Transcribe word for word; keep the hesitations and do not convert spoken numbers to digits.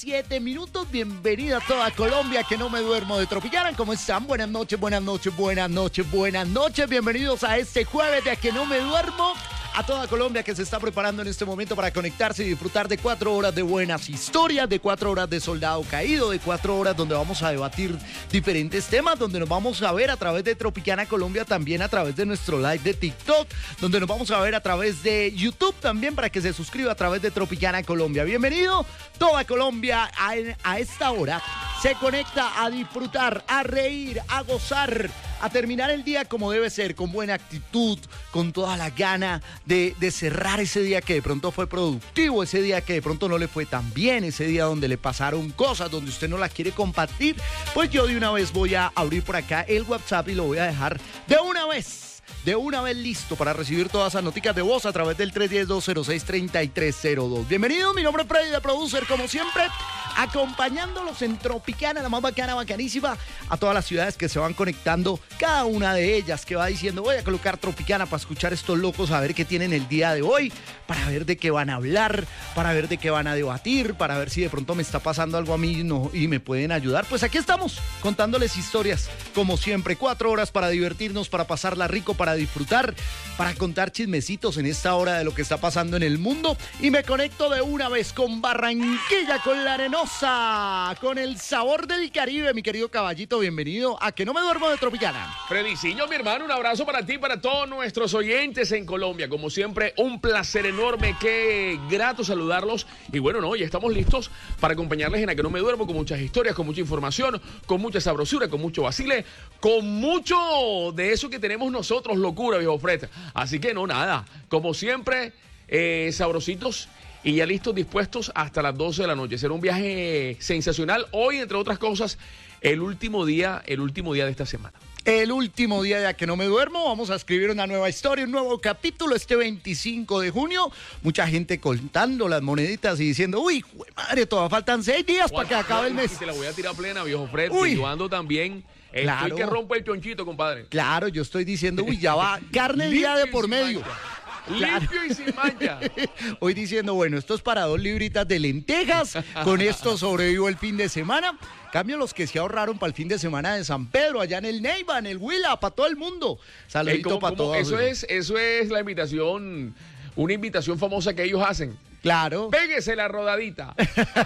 siete minutos. Bienvenida a toda Colombia, que no me duermo de Tropicana. ¿Cómo están? Buenas noches, buenas noches, buenas noches, buenas noches. Bienvenidos a este jueves de A Que No Me Duermo. A toda Colombia que se está preparando en este momento para conectarse y disfrutar de cuatro horas de buenas historias, de cuatro horas de Soldado Caído, de cuatro horas donde vamos a debatir diferentes temas, donde nos vamos a ver a través de Tropicana Colombia, también a través de nuestro live de TikTok, donde nos vamos a ver a través de YouTube también para que se suscriba a través de Tropicana Colombia. Bienvenido toda Colombia a, a esta hora. Se conecta a disfrutar, a reír, a gozar, a terminar el día como debe ser, con buena actitud, con toda la gana de, de cerrar ese día que de pronto fue productivo, ese día que de pronto no le fue tan bien, ese día donde le pasaron cosas, donde usted no la quiere compartir. Pues yo de una vez voy a abrir por acá el WhatsApp y lo voy a dejar de una vez. De una vez listo para recibir todas esas noticias de voz a través del tres uno cero, dos cero seis, tres tres cero dos. Bienvenido, mi nombre es Freddy, de Producer, como siempre, acompañándolos en Tropicana, la más bacana, bacanísima, a todas las ciudades que se van conectando, cada una de ellas que va diciendo, voy a colocar Tropicana para escuchar estos locos, a ver qué tienen el día de hoy, para ver de qué van a hablar, para ver de qué van a debatir, para ver si de pronto me está pasando algo a mí no, y me pueden ayudar. Pues aquí estamos, contándoles historias, como siempre, cuatro horas para divertirnos, para pasarla rico, para disfrutar, para contar chismecitos en esta hora de lo que está pasando en el mundo. Y me conecto de una vez con Barranquilla, con La Arenosa, con el sabor del Caribe. Mi querido caballito, bienvenido a Que No Me Duermo de Tropicana. Frediciño, mi hermano, un abrazo para ti, para todos nuestros oyentes en Colombia. Como siempre, un placer enorme, qué grato saludarlos. Y bueno, no, ya estamos listos para acompañarles en A Que No Me Duermo, con muchas historias, con mucha información, con mucha sabrosura, con mucho vacile, con mucho de eso que tenemos nosotros, locura, viejo Fred. Así que no, nada, como siempre, eh, sabrositos y ya listos, dispuestos hasta las doce de la noche. Será un viaje sensacional. Hoy, entre otras cosas, el último día, el último día de esta semana. El último día de A Que No Me Duermo, vamos a escribir una nueva historia, un nuevo capítulo este veinticinco de junio. Mucha gente contando las moneditas y diciendo, uy, jue madre, todavía faltan seis días para que acabe el mes. Y te la voy a tirar plena, viejo Fred, Uy. y yo ando también. Estoy Claro. que rompo el chonchito, compadre. Claro, yo estoy diciendo, uy, ya va, carne día de por medio. Claro. Limpio y sin mancha. Hoy diciendo, bueno, esto es para dos libritas de lentejas, con esto sobrevivo el fin de semana. Cambio los que se ahorraron para el fin de semana de San Pedro, allá en el Neiva, en el Huila, para todo el mundo. Saludito Eh, ¿cómo- para cómo? todos. Eso es, eso es la invitación, una invitación famosa que ellos hacen. Claro. Péguese la rodadita.